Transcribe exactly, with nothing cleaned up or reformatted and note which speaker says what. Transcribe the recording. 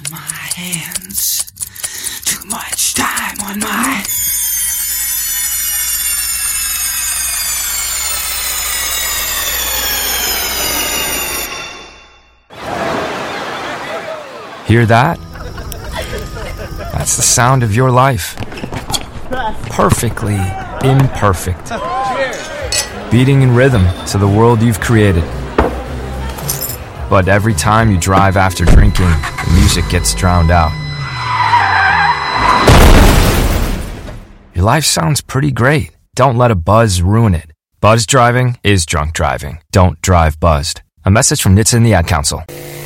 Speaker 1: my hands. Too much time on my...
Speaker 2: Hear that? That's the sound of your life. Perfectly imperfect. Beating in rhythm to the world you've created. But every time you drive after drinking, the music gets drowned out. Your life sounds pretty great. Don't let a buzz ruin it. Buzz driving is drunk driving. Don't drive buzzed. A message from N H T S A and the Ad Council.